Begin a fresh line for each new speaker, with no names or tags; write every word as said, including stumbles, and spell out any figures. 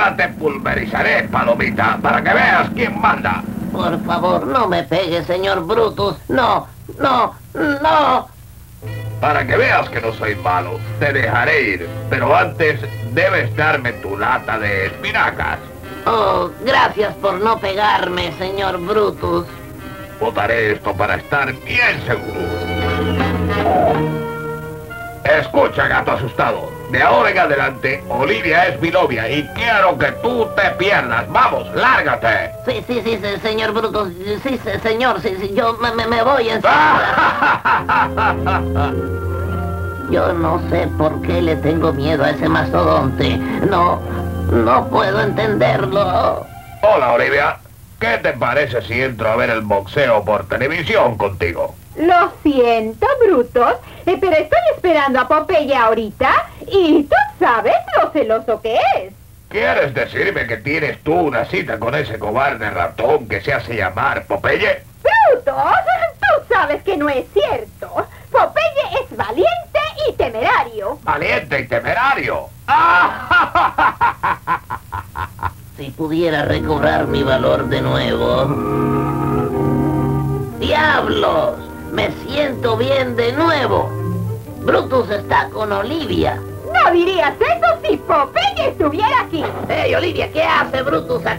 Ahora te pulverizaré, palomita, para que veas quién manda.
Por favor, no me pegue, señor Brutus. No, no, no.
Para que veas que no soy malo, te dejaré ir. Pero antes debes darme tu lata de espinacas.
Oh, gracias por no pegarme, señor Brutus.
Botaré esto para estar bien seguro. Escucha, gato asustado. De ahora en adelante, Olivia es mi novia y quiero que tú te pierdas. ¡Vamos, lárgate!
Sí, sí, sí, sí, señor Brutus. Sí, sí, señor, sí, sí, yo me, me, me voy en... Yo no sé por qué le tengo miedo a ese mastodonte. No, no puedo entenderlo.
Hola, Olivia. ¿Qué te parece si entro a ver el boxeo por televisión contigo?
Lo siento, Brutus, eh, pero estoy esperando a Popeye ahorita y tú sabes lo celoso que es.
¿Quieres decirme que tienes tú una cita con ese cobarde ratón que se hace llamar Popeye?
Brutus, tú sabes que no es cierto. Popeye es valiente y temerario.
¡Valiente y temerario!
Si pudiera recobrar mi valor de nuevo. ¡Diablos! Me siento bien de nuevo. Brutus está con Olivia.
No dirías eso si Popeye estuviera aquí.
¡Hey, Olivia! ¿Qué hace Brutus aquí?